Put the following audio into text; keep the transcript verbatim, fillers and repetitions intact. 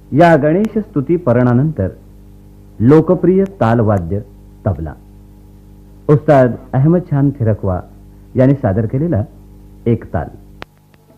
या गणेश स्तुती परणानंतर लोकप्रिय तालवाद्य तबला उस्ताद अहमद खान थिरकवा यांनी सादर केलेला एक ताल.